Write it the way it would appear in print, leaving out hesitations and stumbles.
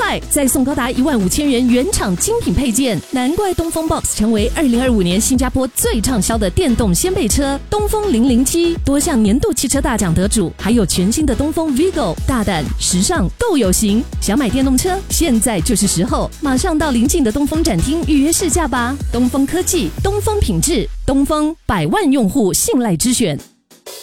快，再送高达15000元原厂精品配件。难怪东风 Box 成为2025年新加坡最畅销的电动掀背车。东风007多项年度汽车大奖得主，还有全新的东风 Vigo， 大胆、时尚、够有型。想买电动车，现在就是时候，马上到邻近的东风展厅预约试驾吧。东风科技，东风品质，东风100万用户信赖之选。